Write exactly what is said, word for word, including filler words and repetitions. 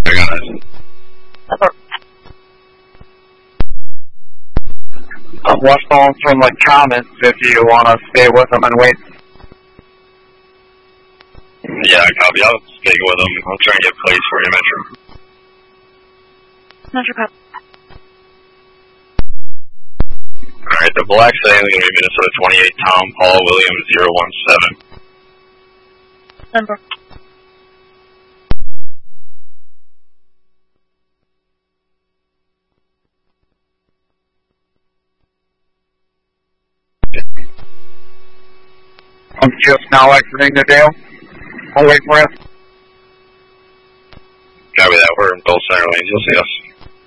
I got it. I'm westbound from the comments if you want to stay with them and wait. Yeah, copy. I'll stay with them. I'll try and get plates for you, Metro. Metro copy. Alright, the black setting is going to be Minnesota twenty-eight, Tom Paul Williams zero one seven. Number. I'm just now exiting the Dale. I'll wait for it. Copy that. We're in both center lanes. You'll see us.